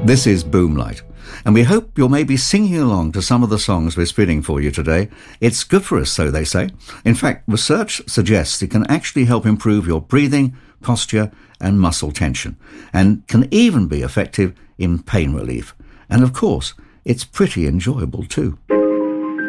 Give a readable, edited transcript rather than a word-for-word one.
This is Boomlight, and we hope you're maybe singing along to some of the songs we're spinning for you today. It's good for us, so they say. In fact, research suggests it can actually help improve your breathing, posture and muscle tension, and can even be effective in pain relief. And of course, it's pretty enjoyable too.